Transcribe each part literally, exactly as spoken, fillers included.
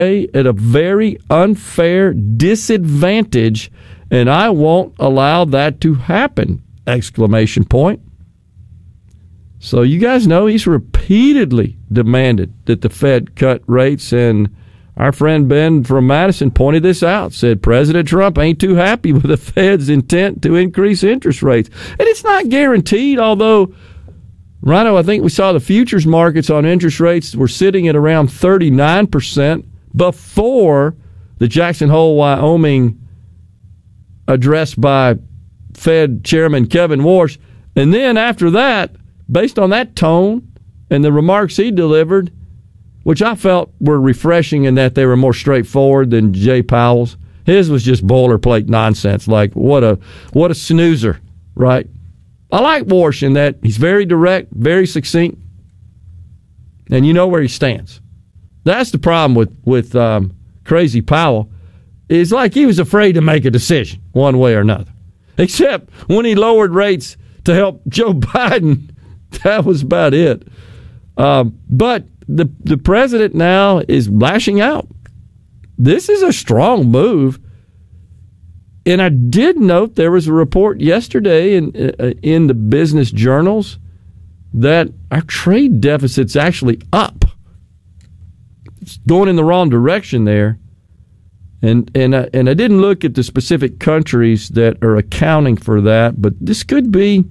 at a very unfair disadvantage, and I won't allow that to happen! Exclamation point. So you guys know he's repeatedly demanded that the Fed cut rates, and our friend Ben from Madison pointed this out, said President Trump ain't too happy with the Fed's intent to increase interest rates. And it's not guaranteed, although, Rhino, I think we saw the futures markets on interest rates were sitting at around thirty-nine percent before the Jackson Hole, Wyoming address by Fed Chairman Kevin Warsh. And then after that, based on that tone and the remarks he delivered, which I felt were refreshing in that they were more straightforward than Jay Powell's. His was just boilerplate nonsense, like what a what a snoozer, right? I like Warsh in that he's very direct, very succinct, and you know where he stands. That's the problem with, with um, Crazy Powell. It's like he was afraid to make a decision one way or another. Except when he lowered rates to help Joe Biden, that was about it. Um, but the the president now is lashing out. This is a strong move. And I did note there was a report yesterday in uh, in the business journals that our trade deficit's actually up. It's going in the wrong direction there. And and uh, and I didn't look at the specific countries that are accounting for that, but this could be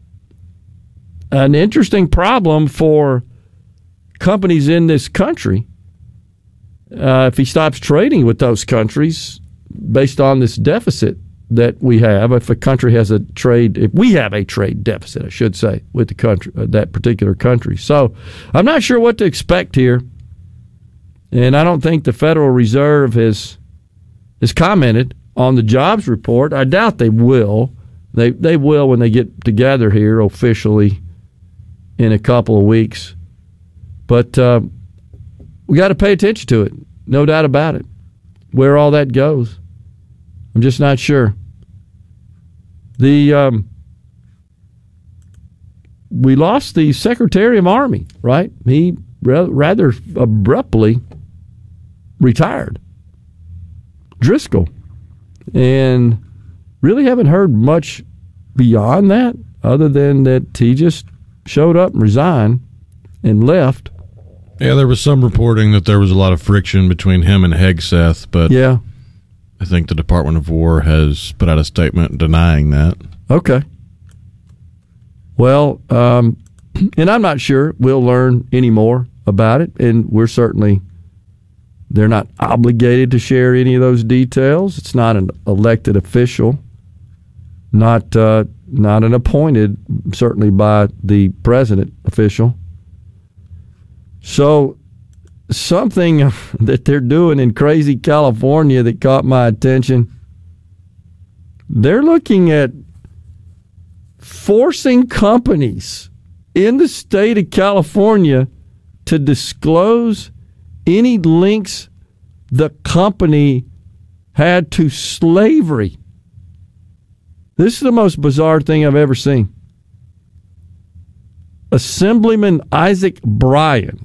an interesting problem for companies in this country uh, if he stops trading with those countries based on this deficit that we have. If a country has a trade, if we have a trade deficit, I should say, with the country, uh, that particular country. So I'm not sure what to expect here, and I don't think the Federal Reserve has has commented on the jobs report. I doubt they will. They they will when they get together here officially in a couple of weeks. But uh, we got to pay attention to it, no doubt about it. Where all that goes, I'm just not sure. The um, we lost the Secretary of Army, right? He ra- rather abruptly retired, Driscoll, and really haven't heard much beyond that, other than that he just showed up and resigned and left. Yeah, there was some reporting that there was a lot of friction between him and Hegseth, but yeah, I think the Department of War has put out a statement denying that. Okay. Well, um, and I'm not sure we'll learn any more about it, and we're certainly, they're not obligated to share any of those details. It's not an elected official, not uh, not an appointed, certainly by the president official. So something that they're doing in crazy California that caught my attention, they're looking at forcing companies in the state of California to disclose any links the company had to slavery. This is the most bizarre thing I've ever seen. Assemblyman Isaac Bryan,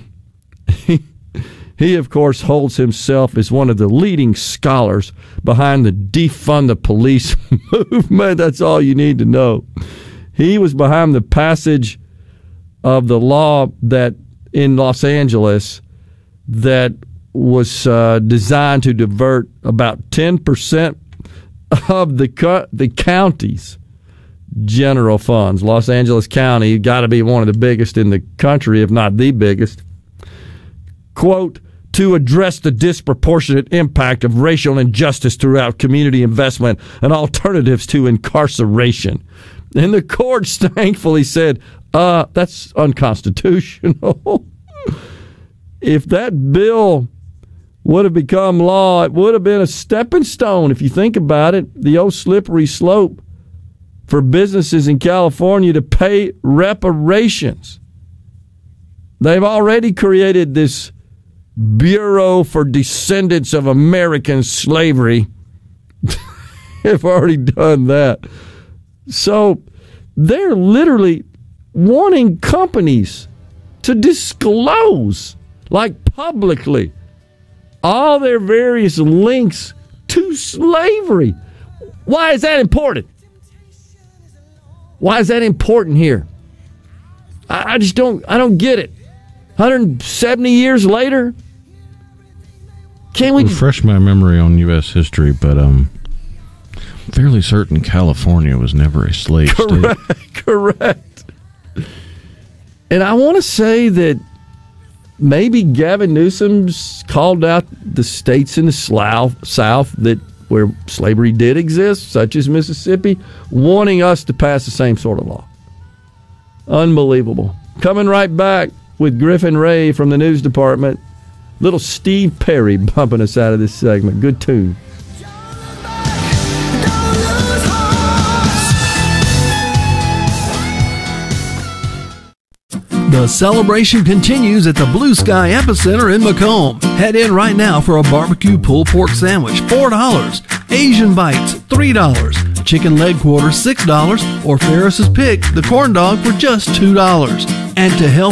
he, of course, holds himself as one of the leading scholars behind the defund the police movement. That's all you need to know. He was behind the passage of the law that in Los Angeles that was uh, designed to divert about ten percent of the co- the county's general funds. Los Angeles County got to be one of the biggest in the country, if not the biggest. Quote, to address the disproportionate impact of racial injustice throughout community investment and alternatives to incarceration. And the courts thankfully said, uh, that's unconstitutional. If that bill would have become law, it would have been a stepping stone, if you think about it, the old slippery slope for businesses in California to pay reparations. They've already created this Bureau for Descendants of American Slavery. They've already done that. So they're literally wanting companies to disclose, like publicly, all their various links to slavery. Why is that important? Why is that important here? I, I just don't, I don't get it. one hundred seventy years later, can we refresh my memory on U S history? But um, I'm fairly certain California was never a slave correct, state. Correct. And I want to say that maybe Gavin Newsom's called out the states in the South that where slavery did exist, such as Mississippi, wanting us to pass the same sort of law. Unbelievable. Coming right back with Griffin Ray from the news department. Little Steve Perry bumping us out of this segment. Good tune. The celebration continues at the Blue Sky Epicenter in Macomb. Head in right now for a barbecue pulled pork sandwich, four dollars. Asian bites, three dollars. Chicken leg quarter, six dollars. Or Ferris's Pick, the corn dog, for just two dollars. And to help